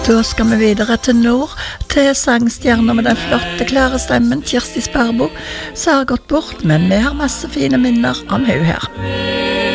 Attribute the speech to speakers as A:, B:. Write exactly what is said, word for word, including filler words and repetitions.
A: Da skal vi videre til nord, til sangstjerner med den flotte, klare stemmen, Kirsti Sparbo, som har gått bort, men vi har masse fine minner om hun her.